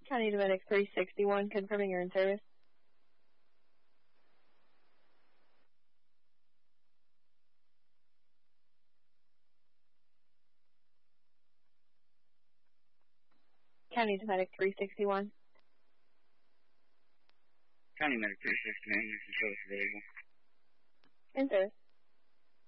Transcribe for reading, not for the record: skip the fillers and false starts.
County Medic 361, confirming you're in service. County Medic 361. County Medic 361, this is Rose available. In service.